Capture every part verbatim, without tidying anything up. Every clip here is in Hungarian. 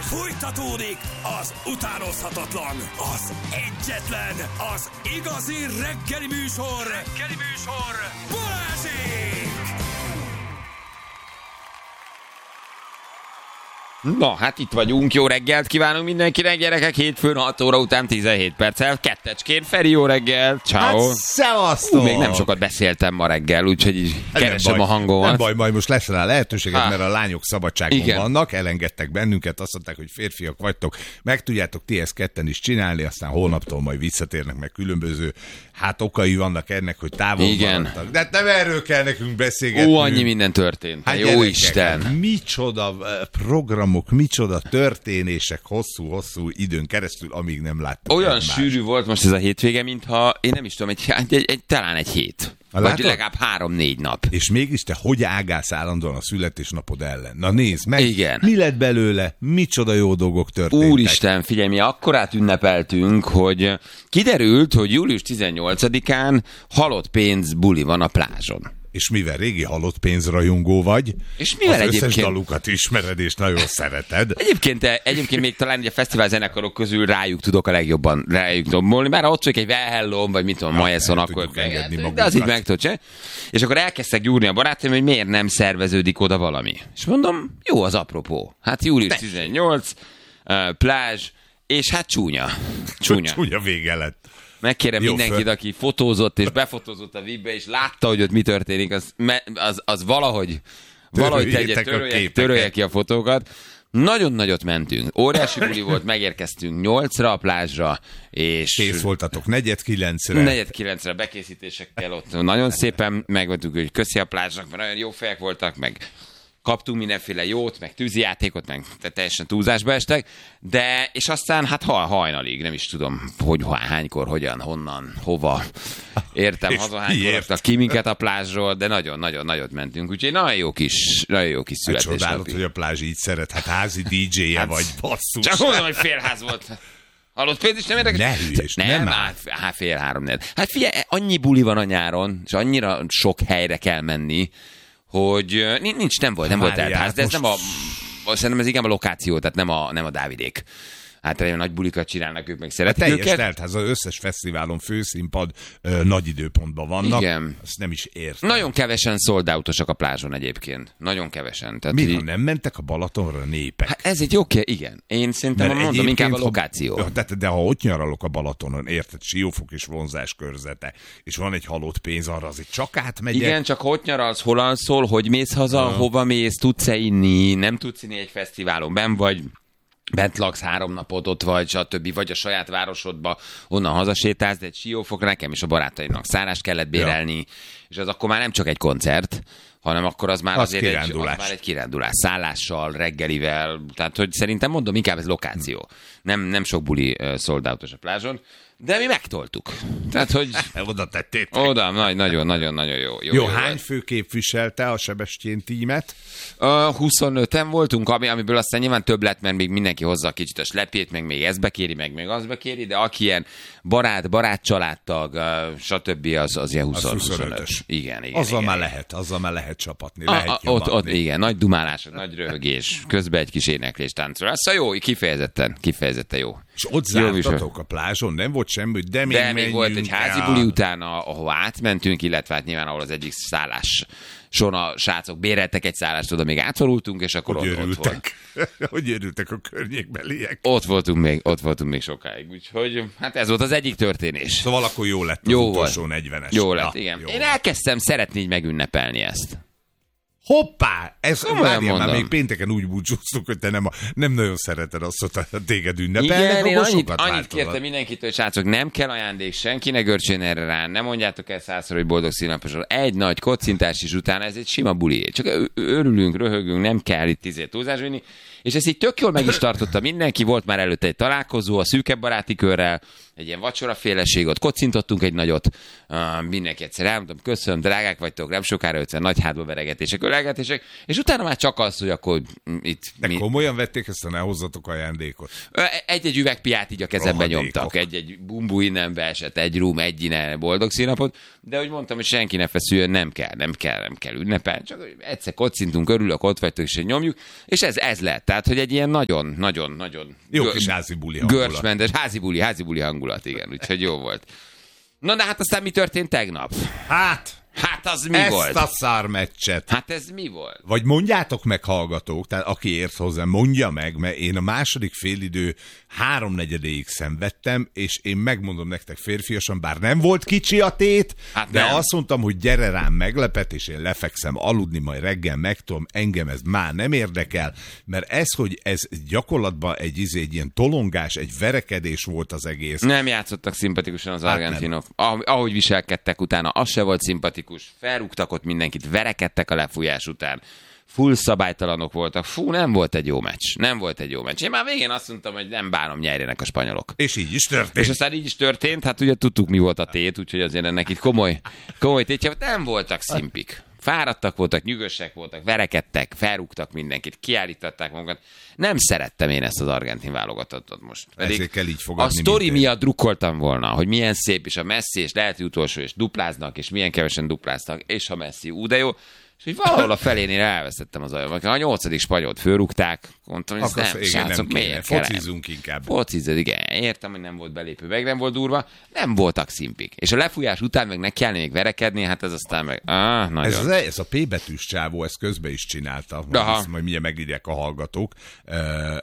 Fújtatódik az utánozhatatlan, az egyetlen, az igazi reggeli műsor, reggeli műsor, Balázsék! Na, hát itt vagyunk, jó reggelt kívánunk mindenkinek, gyerekek, hétfőn hat óra után tizenhét perccel, kettecskén, Feri, jó reggel, ciao. Hát, szevasztok! Még nem sokat beszéltem ma reggel, úgyhogy így keresem a hangomat. Nem baj, majd most lesz rá lehetőséget, mert a lányok szabadságon igen. vannak, elengedtek bennünket, azt mondták, hogy férfiak vagytok, meg tudjátok ti ezt ketten is csinálni, aztán holnaptól majd visszatérnek, meg különböző, hát okai vannak ennek, hogy távol igen. maradtak. De hát nem erről kell nekünk beszélgetni. Ó, annyi minden történt, hát jó gyerekek, Isten. Micsoda programok, micsoda történések hosszú-hosszú időn keresztül, amíg nem láttuk. Olyan egymást. sűrű volt most ez a hétvége, mintha, én nem is tudom, egy, egy, egy, egy talán egy hét. A vagy látod? legalább három-négy nap. És mégis te hogy ágálsz állandóan a születésnapod ellen? Na nézd meg, igen. Mi lett belőle, micsoda jó dolgok történtek. Úristen, figyelj, mi akkorát ünnepeltünk, hogy kiderült, hogy július tizennyolcadikán halott pénz buli van a plázson. És mivel régi halott pénzrajongó vagy, és mivel az egyébként... összes dalukat ismered és nagyon szereted. Egyébként, egyébként még talán a fesztivál zenekarok közül rájuk tudok a legjobban rájuk dombolni, már ott csak egy Well Hello, vagy mit tudom, ja, Majesson, akkor de az így meg tudod se. És akkor elkezdtek gyúrni a barátaim, hogy miért nem szerveződik oda valami. És mondom, jó az apropó. Hát július tizennyolc, uh, plázs, és hát csúnya. Csúnya. Csúnya vége lett. Megkérem jó, mindenkit, föl. Aki fotózott és befotózott a vibbe, és látta, hogy ott mi történik, az, az, az valahogy, valahogy tegye, törölje, törölje ki a fotókat. Nagyon nagyot mentünk. Óriási buli volt, megérkeztünk nyolcra a plázsra, és... Kész voltatok negyed kilencre. Negyed kilencre bekészítésekkel ott. Nagyon szépen megvoltunk, hogy köszi a plázsnak, mert nagyon jó fejek voltak, meg... Kaptunk mindenféle jót, meg tűzijátékot, meg teljesen túlzásba estek, de, és aztán hát hajnalig, nem is tudom, hogy hánykor, hogyan, honnan, hova, értem, haza hánykor raktak ki minket a plázsról, de nagyon-nagyon nagyot mentünk, úgyhogy nagyon jó kis, nagyon jó kis születésnapi. Hát csodálod, hogy a plázs így szeret, hát házi dé dzsé-je hát, vagy, basszus. Csak mondom, hogy félház volt. Hallott pénz is nem érdekes? Ne hülyés, nem, nem áll. Hát fél három nél. Hát figyelj, annyi buli van a nyáron, és annyira sok helyre kell menni, hogy nincs, nem volt, nem volt teltház, de ez most... nem a, szerintem ez igen a lokáció, tehát nem a, nem a Dávidék. Hát egy nagy bulikat csinálnak, ők meg szeretik teljes őket. Teljes teltház, az összes fesztiválon főszínpad ö, nagy időpontban vannak. Igen. Azt nem is értem. Nagyon kevesen sold out-osak a plázson egyébként. Nagyon kevesen. Tehát, mi, hogy... ha nem mentek a Balatonra népek? Hát ez egy oké, igen. Én szerintem mert mondom, inkább a lokáció. Ha, de, de ha ott nyaralok a Balatonon, érted, Siófok és vonzás körzete, és van egy halott pénz, arra azért csak átmegyek. Igen, csak hogy nyaralsz, hol alszol, hogy mész haza, uh. hova mész, tudsz-e inni, nem tudsz inni egy fesztiválon, benn vagy, bent laksz három napot, ott vagy, stb. Vagy a saját városodba, onnan hazasétálsz, de egy Siófok, nekem és a barátaimnak szállást kellett bérelni, ja. És az akkor már nem csak egy koncert, hanem akkor az már az azért egy, az már egy kirándulás, szállással, reggelivel, tehát hogy szerintem mondom, inkább ez lokáció. Nem, nem sok buli uh, sold out-os a plázson, de mi megtoltuk. Tehát, hogy... Oda tettétek. Oda, nagy, nagyon, nagyon, nagyon jó. Jó, jó, jó hány volt. fő képviselte a Sebestyén tímet? Uh, huszonöten voltunk, ami, amiből aztán nyilván több lett, mert még mindenki hozza a kicsit a slepét, meg még ezt bekéri, meg még azt bekéri, de aki ilyen barát, barát családtag, uh, stb. az, az ilyen húsz, huszonötös. Igen, igen. Azzal igen, már igen. lehet, azzal már lehet csapatni. A, lehet a, ott, ott, igen, nagy dumálás, nagy röhögés, közben egy kis éneklés, táncolás. Szóval jó, kifejezetten, kifejezetten jó. És ott zártatok a plázson, nem volt semmi, de még De még volt egy házi buli utána, ahol átmentünk, illetve hát nyilván ahol az egyik szállás son a srácok béreltek egy szállást, oda még átszorultunk, és akkor hogy ott, ott volt. Hogy örültek a környékbeliek? Ott voltunk még, ott voltunk még sokáig, úgyhogy hát ez volt az egyik történés. Szóval akkor jó lett az jó utolsó volt. negyvenes. Jó lett, ja, igen. Jó. Én elkezdtem szeretni így megünnepelni ezt. Hoppá! Ez várjál már, még pénteken úgy búcsúztuk, hogy te nem, a, nem nagyon szereted azt, hogy téged ünnepelnek. Igen, én annyit, annyit kértem mindenkitől, hogy srácok, nem kell ajándék, senki ne görcsön erre rá, nem mondjátok el százszor, hogy boldog színnaposról. Egy nagy kocintás is utána, ez egy sima buli. Csak örülünk, röhögünk, nem kell itt tízé túlzás vinni. És ezt így tök jól meg is tartotta mindenki, volt már előtte egy találkozó a szűkebb baráti körrel, egy ilyen vacsoraféleség, ott kocintottunk egy nagyot, uh, mindenki egyszer elmondtam, köszönöm, drágák vagytok, nem sokára ötven nagy hátba veregetések, ölelgetések, és utána már csak az, hogy akkor itt... De mi... komolyan vették ezt a ne hozzatok ajándékot? Egy-egy üveg piát így a kezembe Rohadékok. nyomtak, egy-egy bumbu innen beesett, egy rum, egy innen, boldog színapot, de hogy mondtam, hogy senki ne feszüljön, nem kell, nem kell, nem kell ünnepelni, csak egyszer kocintunk, örülök, ott vagytok, és nyomjuk, és ez, ez lett, tehát, hogy egy ilyen nagyon, nagyon, nagyon... Jó kis házi buli hangulat. Görcsmentes, házi buli, házi buli hangulat, igen, úgyhogy jó volt. Na, de hát aztán mi történt tegnap? Hát... Hát az mi Ezt volt? a szármeccset. Hát ez mi volt? Vagy mondjátok meg, hallgatók, tehát aki ért hozzá, mondja meg, mert én a második félidő háromnegyedéig szenvedtem, és én megmondom nektek férfiasan, bár nem volt kicsi a tét, Hát de nem. azt mondtam, hogy gyere rám meglepet, és én lefekszem aludni, majd reggel megtudom, engem ez már nem érdekel, mert ez, hogy ez gyakorlatban egy, izé, egy ilyen tolongás, egy verekedés volt az egész. Nem játszottak szimpatikusan az Hát argentinok. Ah, ahogy viselkedtek utána, az se volt szimpatikus. Felrúgtak ott mindenkit, verekedtek a lefújás után. Full szabálytalanok voltak. Fú, nem volt egy jó meccs. Nem volt egy jó meccs. Én már végén azt mondtam, hogy nem bánom, nyerjenek a spanyolok. És így is történt. És aztán így is történt, hát ugye tudtuk, mi volt a tét, úgyhogy azért ennek itt komoly, komoly tétje. Nem voltak szimpik. Fáradtak voltak, nyűgösek voltak, verekedtek, felrúgtak mindenkit, kiállították magukat. Nem szerettem én ezt az argentin válogatottat most. Pedig Ezért kell így a fogadni. sztori mint én. miatt drukkoltam volna, hogy milyen szép, és a Messi, és lehet, hogy utolsó, és dupláznak, és milyen kevesen dupláztak, és a Messi, ú, de jó. És hogy valahol a felénél elvesztettem az ajamat. A nyolcadik spanyolt fölrúgták, mondtam, hogy ez Akkor nem, igen, srácok, nem kéne. miért kell? Focizzunk inkább. Focizzad, igen. Értem, hogy nem volt belépő, meg nem volt durva, nem voltak szimpik. És a lefújás után meg ne kellene még verekedni, hát ez aztán meg... Ah, nagyon. Ez, az, ez a P betűs csávó, ezt közben is csinálta. Aha. Ezt majd mindjárt megírják a hallgatók. Uh,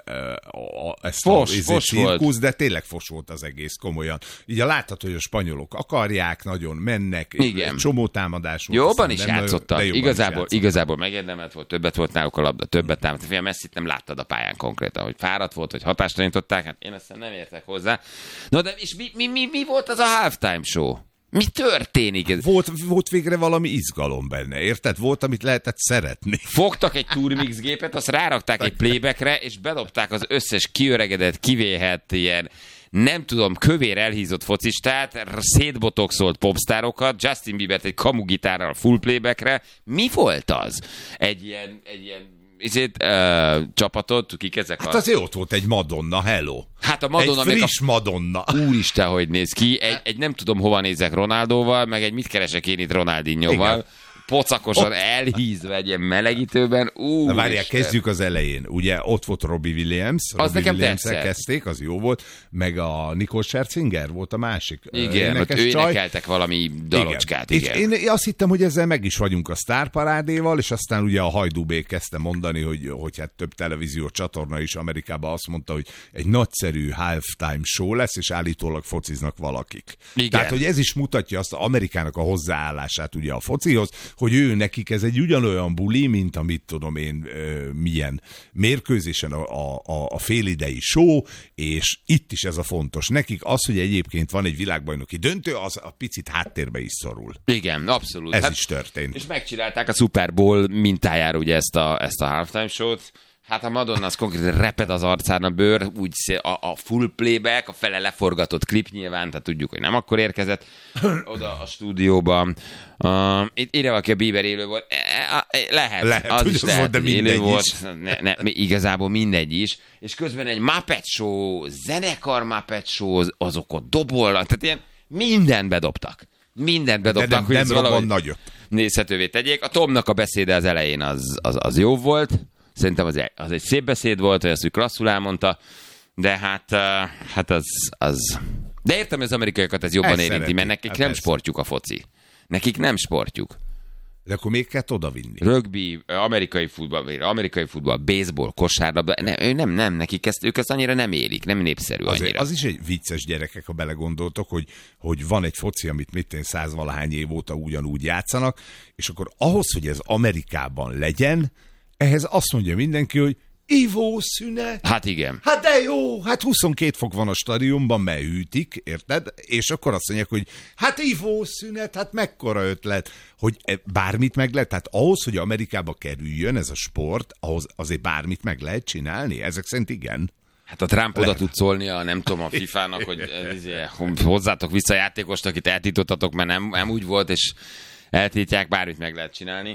uh, ezt Fos, a, ez fos cirkusz, volt. de tényleg fos volt az egész, komolyan. Így látható, hogy a spanyolok akarják, nagyon mennek. Igen. Egy csomó támadás volt. Jobban aztán is nem, játszottak. de jobban Igazából, is játszottak. igazából megérdemelt volt, többet volt náluk a labda, többet támadt. Fél Messit nem láttad a pályán konkrétan, hogy fáradt volt, hogy hatástalanították, hát én aztán nem értek hozzá. No, de és mi, mi, mi, mi volt az a halftime show? Mi történik? Ez? Volt, volt végre valami izgalom benne, érted? Volt, amit lehetett szeretni. Fogtak egy Turmix gépet, azt rárakták egy playbackre, és bedobták az összes kiöregedett, kivéhet ilyen, nem tudom, kövér elhízott focistát, szétbotoxolt popstárokat, Justin Biebert egy kamugitárral full playbackre. Mi volt az? Egy ilyen, egy ilyen Ezért, uh, csapatot, kik ezek Hát a... azért ott volt egy Madonna, hello. Hát a Madonna... Egy friss a... Madonna. Úristen, hogy néz ki. Egy, egy nem tudom, hova nézek Ronaldóval, meg egy mit keresek én itt Ronaldinhoval. Pocakosan ott... elhízva egy ilyen melegítőben. Úristen. Na várják, kezdjük az elején. Ugye ott volt Robbie Williams. Az Robbie nekem Williams-el tetszett. kezdték, az jó volt. Meg a Nicole Scherzinger volt a másik. Igen, ott ő énekeltek valami dalocskát. Igen. Igen. És én azt hittem, hogy ezzel meg is vagyunk a sztárparádéval, és aztán ugye a Hajdúbé kezdte mondani, hogy, hogy hát több televíziós csatorna is Amerikában azt mondta, hogy egy nagyszerű halftime show lesz, és állítólag fociznak valakik. Igen. Tehát, hogy ez is mutatja azt Amerikának a hozzáállását ugye a focihoz, hogy ő nekik ez egy ugyanolyan buli, mint amit tudom én ö, milyen mérkőzésen a, a, a félidei show, és itt is ez a fontos. Nekik az, hogy egyébként van egy világbajnoki döntő, az a picit háttérbe is szorul. Igen, abszolút. Ez hát, is történt. És megcsinálták a Super Bowl mintájára ugye ezt a, ezt a halftime show-t. Hát a Madonna az konkrétan reped az arcán a bőr, úgy a, a full playback, a fele leforgatott klip nyilván, tehát tudjuk, hogy nem akkor érkezett oda a stúdióba. Uh, itt ide valaki a Bieber élő volt. E, e, lehet, lehet, az is lehet, volt, de hogy élő mindegy volt. is. Ne, ne, igazából mindegy is. És közben egy Muppet Show, zenekar Muppet Show, azok ott dobolnak, tehát ilyen mindent bedobtak. Mindent bedobtak, de nem, hogy nem ez valahogy robban nagyot. nézhetővé tegyék. A Tomnak a beszéde az elején az, az, az jó volt. Szerintem az egy, az egy szép beszéd volt, hogy azt úgy klasszul elmondta, de hát, uh, hát az, az... De értem, hogy az amerikaiakat ez jobban Ezt érinti, szeretik. mert nekik Hát nem persze. sportjuk a foci. Nekik nem sportjuk. De akkor még kell odavinni. Rögbi, amerikai futball, amerikai futball, baseball, kosárlabda, ne, ő nem, nem, nekik ezt, ők ezt annyira nem élik, nem népszerű Azért, annyira. az is egy vicces, gyerekek, ha belegondoltok, hogy, hogy van egy foci, amit mit én százvalahány év óta ugyanúgy játszanak, és akkor ahhoz, hogy ez Amerikában legyen, ehhez azt mondja mindenki, hogy ivószünet. Hát igen. Hát de jó, hát huszonkét fok van a stadionban, mert hűtik, érted? És akkor azt mondják, hogy hát ivószünet, hát mekkora ötlet, hogy bármit meg lehet. Tehát ahhoz, hogy Amerikába kerüljön ez a sport, ahhoz azért bármit meg lehet csinálni. Ezek szerint igen. Hát a Trump oda Lehet. tud szólni a nem tudom a fifának, hogy eh, hozzátok vissza játékost, akit eltiltottatok, mert nem, nem úgy volt, és eltiltják, bármit meg lehet csinálni.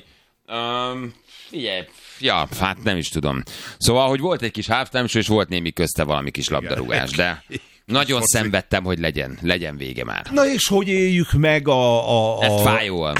Um, figyelj, ja, hát nem is tudom. Szóval, hogy volt egy kis halftime show, és volt némi közte valami kis labdarúgás, de nagyon foci. Szenvedtem, hogy legyen, legyen vége már. Na és hogy éljük meg a... a, a... Ezt fájóan.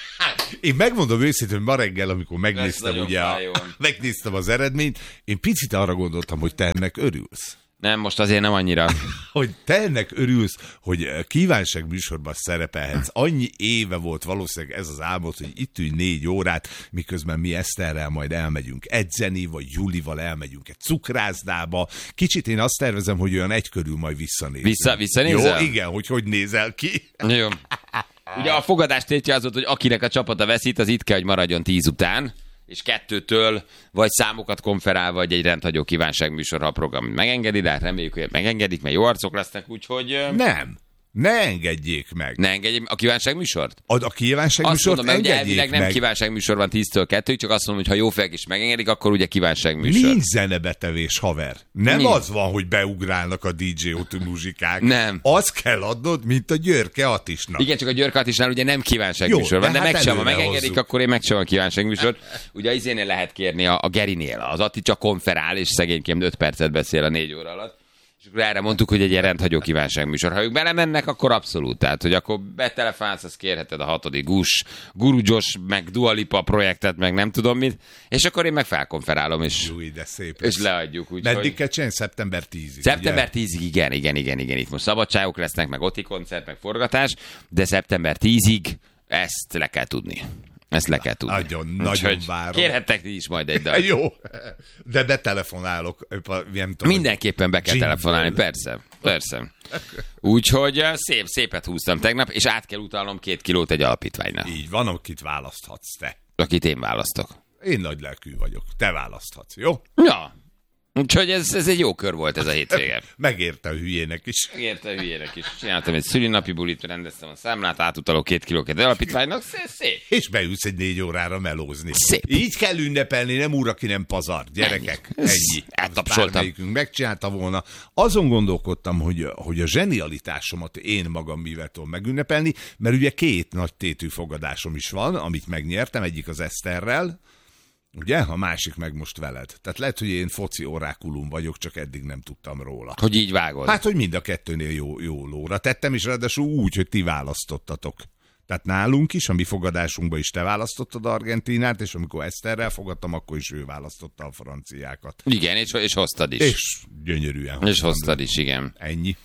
Én megmondom őszintén, hogy ma reggel, amikor megnéztem, ugye a, megnéztem az eredményt, én picit arra gondoltam, hogy te ennek örülsz. Nem, most azért nem annyira. Hogy te ennek örülsz, hogy kívánság műsorban szerepelhetsz. Annyi éve volt valószínűleg ez az álmod, hogy itt ülj négy órát, miközben mi Eszterrel majd elmegyünk edzeni, vagy Julival elmegyünk egy cukrászdába. Kicsit én azt tervezem, hogy olyan egy körül majd visszanézünk. Vissza, visszanézel? Jó, igen, hogy hogy nézel ki. Jó. Ugye a fogadás tétje az volt, hogy akinek a csapata veszít, az itt kell, hogy maradjon tíz után, és kettőtől vagy számokat konferál, vagy egy rendhagyó kívánságműsor, ha a program megengedi, de hát reméljük, hogy megengedik, mert jó arcok lesznek, úgyhogy... Nem. Ne engedjék meg. Ne engedjék a kívánságműsort? A, a kívánságműsort azt mondom, mert ugye elvileg nem meg. Kívánságműsor van tíztől kettőig, csak azt mondom, hogy ha jó fejek is megengedik, akkor ugye kívánságműsor. Nincs zenebetevés, haver. Nem Nincs. Az van, hogy beugrálnak a dé dzsé otú muzsikák. Nem. Azt kell adnod, mint a Györke Attisnak. Igen, csak a Györke Attisnál ugye nem kívánságműsor van, de, de hát meg sem, ha megengedik, hozzuk. Akkor én meg sem a kívánságműsor. Ugye az izénél lehet kérni a, a Gerinél. Az Atti csak konferál, és szegényként öt percet beszél a négy óra alatt. És akkor erre mondtuk, hogy egy ilyen rendhagyó kívánságműsor. Ha ők belemennek, akkor abszolút. Tehát, hogy akkor betelefánsz, azt kérheted a hatodik Gus, Guru Josh, meg Dua Lipa projektet, meg nem tudom mit, és akkor én meg felkonferálom, és, Júj, de szép és leadjuk. Úgy, meddig hogy... kell csinálni? szeptember tizedikéig. szeptember tizedikéig, igen, igen, igen, igen. Itt most szabadságok lesznek, meg Oti koncert, meg forgatás, de szeptember tizedikéig ezt le kell tudni. Ezt le kell tudni. Nagyon, nagyon várom. Kérhettek ti is majd egy dal. Jó, de betelefonálok. Nem tudom, mindenképpen be kell telefonálni, persze, persze. Úgyhogy szép, szépet húztam tegnap, és át kell utalnom két kilót egy alapítványnak. Így van, akit választhatsz te. Akit én választok. Én nagy lelkű vagyok, te választhatsz, jó? Ja. Úgyhogy ez, ez egy jó kör volt ez a hétvége. Megérte a hülyének is. Megérte a hülyének is. Csináltam egy szülinapi bulit, rendeztem a számlát, átutalok két kilóket alapítványnak, szép. És beülsz egy négy órára melózni. Szép. Így kell ünnepelni, nem úr, aki nem pazar. Gyerekek, ennyi. ennyi. Eltapsoltam. Bármelyikünk megcsinálta volna. Azon gondolkodtam, hogy, hogy a zsenialitásomat én magam mivel tudom megünnepelni, mert ugye két nagy tétű fogadásom is van, amit megnyertem, egyik az Eszterrel, ugye? A másik meg most veled. Tehát lehet, hogy én foci orákulum vagyok, csak eddig nem tudtam róla. Hogy így vágod? Hát, hogy mind a kettőnél jó, jó lóra tettem, és ráadásul úgy, hogy ti választottatok. Tehát nálunk is, a mi fogadásunkban is te választottad Argentinát, és amikor Eszterrel fogadtam, akkor is ő választotta a franciákat. Igen, és, és hoztad is. És gyönyörűen. És hoztad is, igen. Ennyi.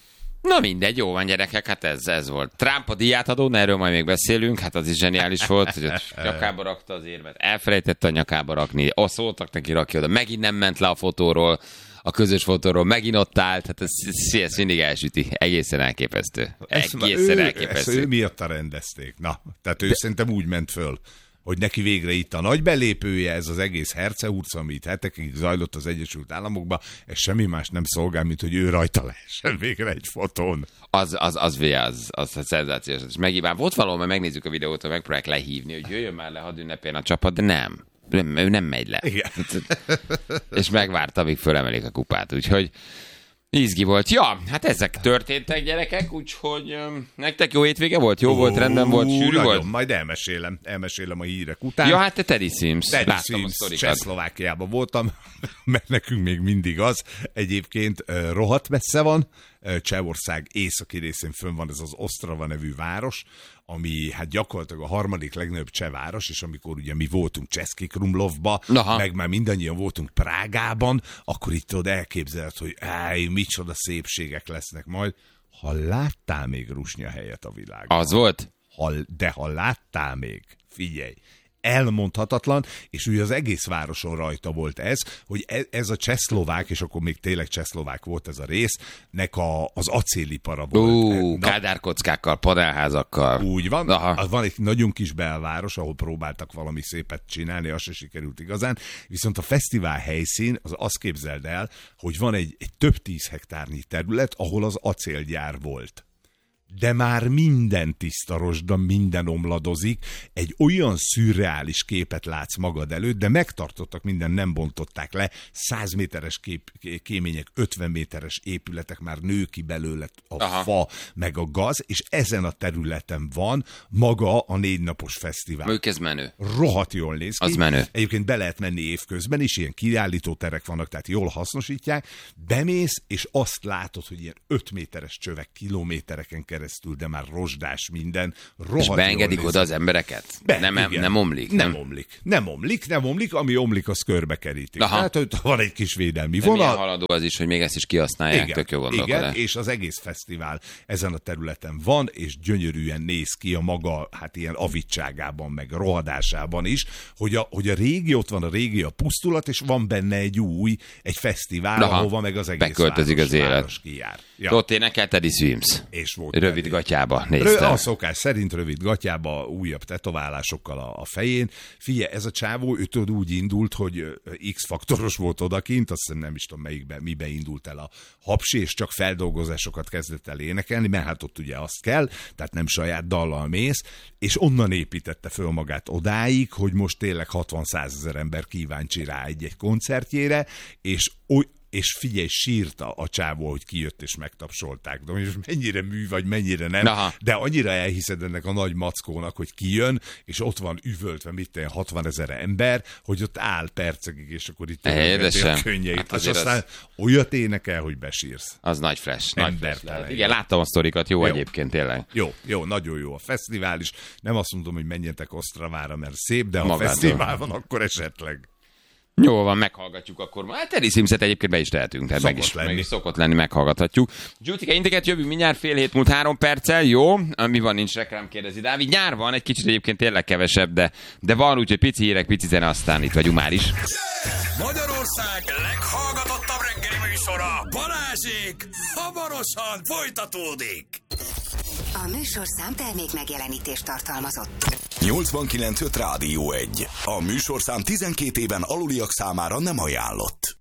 Na mindegy, jó van gyerekek, hát ez, ez volt. Trump a díját adó, erről majd még beszélünk, hát az is zseniális volt, hogy ott nyakába rakta az érmet, elfelejtette a nyakába rakni, azt szóltak neki, rakja oda, megint nem ment le a fotóról, a közös fotóról, megint ott állt, hát ez, ez, ez mindig elsüti, egészen elképesztő. Egészen ő, elképesztő. Ezt ő miatta rendezték, na, tehát ő De... szerintem úgy ment föl, hogy neki végre itt a nagy belépője, ez az egész hercehurca, ami itt hetekig zajlott az Egyesült Államokban, ez semmi más nem szolgál, mint hogy ő rajta lehessen végre egy fotón. Az, az, az, az, az, az szenzációs. És megíván, volt valahol, mert megnézzük a videót, hogy megpróbálják lehívni, hogy jöjjön már le, hadd ünnepéljen a csapat, de nem. Nem, ő nem megy le. Igen. És megvárta, amíg fölemelik a kupát, úgyhogy izgi volt. Ja, hát ezek történtek, gyerekek, úgyhogy um, nektek jó hétvége volt? Jó Ó, volt, rendben volt, sűrű nagyon, volt? Majd elmesélem, elmesélem a hírek után. Ja, hát te Teddy Sims. Teddy Sims, Csehszlovákiában voltam, mert nekünk még mindig az. Egyébként uh, rohadt messze van. Uh, Csehország északi részén fönn van ez az Ostrava nevű város, ami hát gyakorlatilag a harmadik legnagyobb cseh város, és amikor ugye mi voltunk Český Krumlovba, Aha. meg már mindannyian voltunk Prágában, akkor itt tudod elképzeled, hogy áj, micsoda szépségek lesznek majd. Ha láttál még rusnya helyet a világban. Az volt? Ha, de ha láttál még, figyelj, elmondhatatlan, és ugye az egész városon rajta volt ez, hogy ez a csehszlovák, és akkor még tényleg csehszlovák volt ez a rész, nek a, az acélipara volt. Ú, kádárkockákkal, panelházakkal. Úgy van. Aha. Van egy nagyon kis belváros, ahol próbáltak valami szépet csinálni, az se sikerült igazán, viszont a fesztivál helyszín, az azt képzeld el, hogy van egy, egy több tíz hektárnyi terület, ahol az acélgyár volt. de már minden tiszta rozsda, minden omladozik, egy olyan szürreális képet látsz magad előtt, de megtartottak minden, nem bontották le, száz méteres kép, kémények, ötven méteres épületek, már nő ki belőle a Aha. fa, meg a gaz, és ezen a területen van maga a négy napos fesztivál. Ők ez menő. Rohadt jól néz ki. Az menő. Egyébként be lehet menni évközben is, ilyen kiállítóterek vannak, tehát jól hasznosítják. Bemész, és azt látod, hogy ilyen öt méteres csövek kilométereken keresztül, de már rozsdás minden. Rohadt és beengedik oda az embereket? Be, nem, nem omlik? Nem, nem omlik. Nem omlik, nem omlik, ami omlik, az körbekerítik. Tehát van egy kis védelmi vonal. Milyen haladó az is, hogy még ezt is kihasználják, igen, tök jó gondolkodás. Igen, és az egész fesztivál ezen a területen van, és gyönyörűen néz ki a maga, hát ilyen avitságában, meg rohadásában is, hogy a, hogy a régi, ott van a régi, a pusztulat, és van benne egy új, egy fesztivál, Aha, ahova meg az egész beköltözik város, az élet. város kijár. Ja. Ott énekel Teddy Swims. És volt rövid Teddy. gatyába néztem. A szokás szerint rövid gatyába, újabb tetoválásokkal a, a fején. Figyelj, ez a csávó, ő tudod úgy indult, hogy X-faktoros volt odakint, azt hiszem nem is tudom melyikben, mibe indult el a hapsi, és csak feldolgozásokat kezdett el énekelni, mert hát ott ugye azt kell, tehát nem saját dallal mész, és onnan építette föl magát odáig, hogy most tényleg hatvan-százezer ember kíváncsi rá egy-egy koncertjére, és oly és figyelj, sírta a csávó, hogy kijött és megtapsolták. De most mennyire mű vagy, mennyire nem, Aha. de annyira elhiszed ennek a nagy mackónak, hogy kijön, és ott van üvöltve, mit tenni, hatvanezer ember, hogy ott áll percekig, és akkor itt a könnyeit. Hát és aztán az... olyat énekel, hogy besírsz. Az nagy flash. Nagy flash. Igen, láttam a sztorikat, jó, jó egyébként tényleg. Jó, jó, nagyon jó a fesztivál is. Nem azt mondom, hogy menjetek Osztravára, mert szép, de ha Magadon. fesztivál van, akkor esetleg. Jó van, meghallgatjuk akkor. Hát Teddy Swimset egyébként be is tehetünk, tehát meg is, meg is szokott lenni, meghallgathatjuk. Gyutike, inteket jövünk mindjárt fél hét múlt három perccel, jó? Mi van, nincs reklám, kérdezi Dávid. Nyár van, egy kicsit egyébként tényleg kevesebb, de, de van, úgyhogy pici hírek, pici zene, aztán itt vagyunk már is. Magyarország leghallgatottabb reggeli műsora, Balázsék, hamarosan folytatódik. A műsorszám termék megjelenítést tartalmazott. nyolcvankilenc öt Rádió egy. A műsorszám tizenkét éven aluliak számára nem ajánlott.